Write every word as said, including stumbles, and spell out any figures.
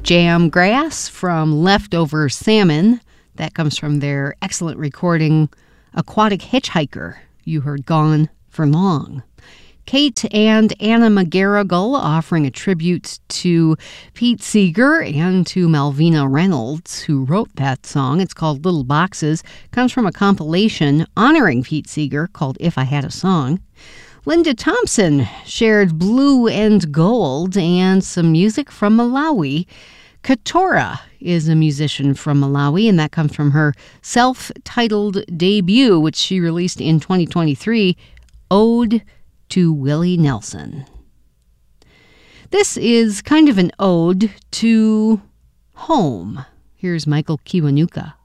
Jam Grass from Leftover Salmon. That comes from their excellent recording, Aquatic Hitchhiker. You heard Gone for Long. Kate and Anna McGarrigle offering a tribute to Pete Seeger and to Malvina Reynolds, who wrote that song. It's called Little Boxes. Comes from a compilation honoring Pete Seeger called If I Had a Song. Linda Thompson shared Blue and Gold and some music from Malawi. Katora is a musician from Malawi, and that comes from her self-titled debut, which she released in twenty twenty-three, Ode to Willie Nelson. This is kind of an ode to home. Here's Michael Kiwanuka.